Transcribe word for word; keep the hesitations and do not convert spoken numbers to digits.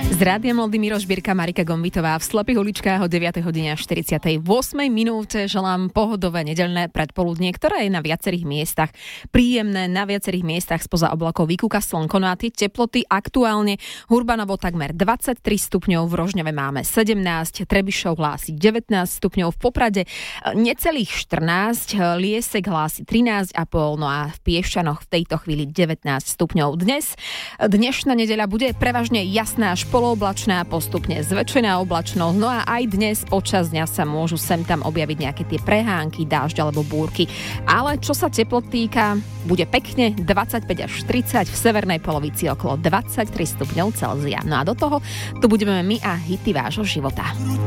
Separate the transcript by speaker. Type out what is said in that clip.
Speaker 1: Z rádia Mladý Miroš Birka, Marika Gombitová v Slepých uličkách o deviatej hodine štyridsiatej ôsmej minúte želám pohodové nedeľné predpoludnie, ktoré je na viacerých miestach príjemné, na viacerých miestach spoza oblakov vykúka slnko. No a tie teploty aktuálne Hurbanovo takmer dvadsaťtri stupňov, v Rožňave máme sedemnásť, Trebišov hlási devätnásť stupňov, v Poprade necelých štrnásť, Liesek hlási trinásť a pol, no a v Piešťanoch v tejto chvíli devätnásť stupňov. Dnes, dnešná nedeľa bude prevažne jasná až polooblačná, postupne zväčšená oblačnosť, no a aj dnes počas dňa sa môžu sem tam objaviť nejaké tie prehánky, dážď alebo búrky. Ale čo sa teplot týka, bude pekne dvadsaťpäť až tridsať, v severnej polovici okolo dvadsaťtri stupňov Celzia. No a do toho tu budeme my a hity vášho života.